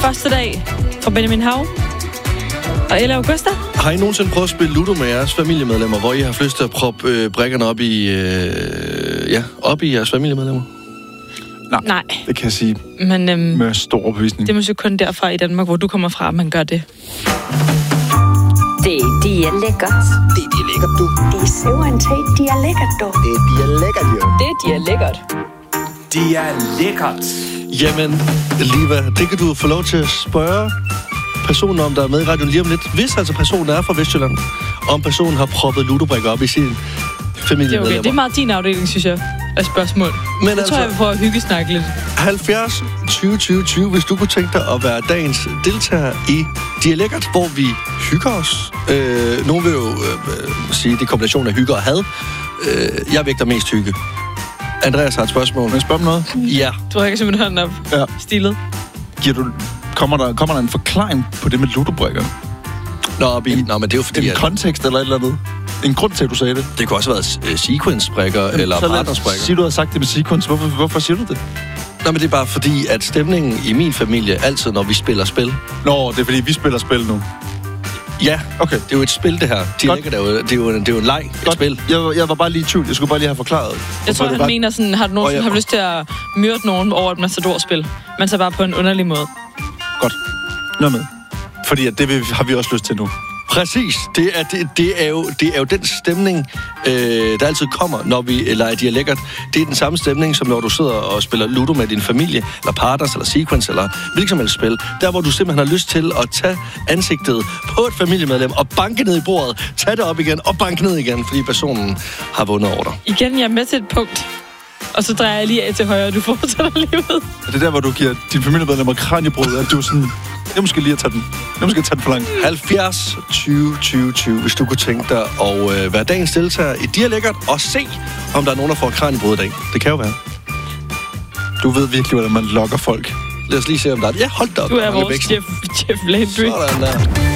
første dag fra Benjamin Hav og Ella Augusta. Har I nogensinde prøvet at spille Ludo med jeres familiemedlemmer, hvor I har lyst til at proppe brikkerne op i jeres familiemedlemmer? Nej. Det kan jeg sige. Men med stor overbevisning. det er måske kun derfra i Danmark, hvor du kommer fra, man gør det. Det er lækkert. Det er lækkert, du. Det er søvantag. Det er lækkert, du. Det er lækkert, jo. Det er lækkert. Det er lækkert. Jamen, Liva, det kan du få lov til at spørge personen om, der er med i radioen lige om lidt. Hvis altså personen er fra Vestjylland, om personen har proppet ludobrikker op i sin familiemedlemmer. Det er meget din afdeling, synes jeg, af spørgsmål. Men det tror jeg, vi prøver at hyggesnakke lidt. 70 20 20 20, hvis du kunne tænke dig at være dagens deltager i Dialekt, hvor vi hygger os. Nogle vil jo sige, det er kombination af hygge og had. Jeg vægter mest hygge. Andreas har et spørgsmål. Må jeg spørge om noget? Ja. Du rækker simpelthen hånden op. Ja. Stilet. Kommer der en forklaring på det med ludobrikker? Nå, men det er jo fordi... En kontekst eller et eller andet? En grund til, at du sagde det? Det kunne også have været sequence-brikker eller partnersbrikker. Siger du har sagt det med sequence. Hvorfor siger du det? Nå, men det er bare fordi, at stemningen i min familie altid, når vi spiller spil... Nå, det er fordi, vi spiller spil nu. Ja, okay. Det er jo et spil, det her. Det er jo en leg, et spil. Jeg var bare lige i tvivl. Jeg skulle bare lige have forklaret. Jeg tror, han mener sådan, har du nogensinde haft lyst til at myrde nogen over et Matador-spil? Men så bare på en underlig måde. Godt. Nå med. Fordi at det har vi også lyst til nu. Præcis. Det er jo den stemning, der altid kommer, når vi leger Dialekt. Det er den samme stemning, som når du sidder og spiller Ludo med din familie, eller Partners, eller Sequence, eller hvilket som helst spil. Der, hvor du simpelthen har lyst til at tage ansigtet på et familiemedlem og banke ned i bordet, tage det op igen og banke ned igen, fordi personen har vundet over dig. Igen, jeg er med til et punkt. Og så drejer jeg lige af til højre, og du fortsætter livet. Er det der, hvor du giver din familiemedlemmer kraniebrud, at du sådan... Det er måske lige at tage den. Det er måske at tage den for langt. 70 20 20 20, hvis du kunne tænke dig at være dagens deltager i Dialekt og se, om der er nogen, der får kraniebrud i dag. Det kan jo være. Du ved virkelig, hvordan man lokker folk. Lad os lige se, om der er... Ja, hold da op. Du er vores Jeff Landry. Sådan der.